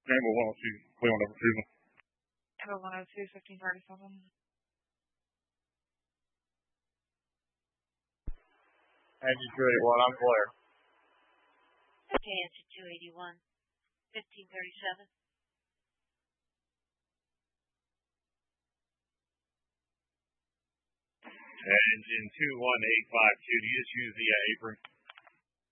Rainbow 102, Cleveland number 2. Echo 102, 1537. Engine 281, I'm clear. Okay, engine 281, 1537. Engine 21852, do you just use the apron?